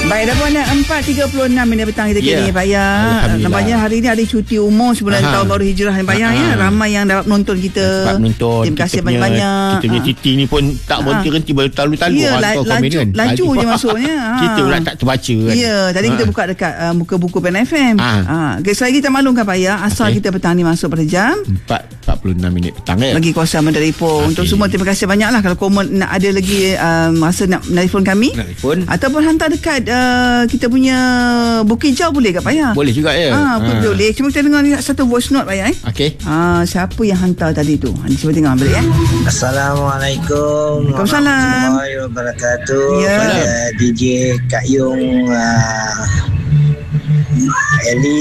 Baik, dah pun 4.36 minit petang kita kini, Pak Ya. Nampaknya hari ni hari cuti umum sebulan tahun baru hijrah ni, Pak Ya. Ramai yang dapat menonton kita. Terima kasih banyak-banyak. Kita punya cuti ni pun tak berhenti-henti, talu-talu laju je masuknya. Kita pula tak terbaca kan. Ya, tadi kita buka dekat muka buku Pen FM. Okay, sekali lagi kita maklumkan, Pak Ya, asal kita petang ni masuk pada jam 4.46 minit petang ya. Bagi kuasa meneripun. Untuk semua terima kasih banyaklah. Kalau komen nak ada lagi masa nak menelpon kami ataupun hantar dekat kita punya Bukit Jau boleh ke, Pak Ya? Boleh juga ya. Boleh. Cuma kita dengar ni satu voice note, Pak Ya. Okey. Siapa yang hantar tadi tu? Cuba tengok balik ya. Assalamualaikum warahmatullahi wabarakatuh. Ya. DJ Kak Yung, Eli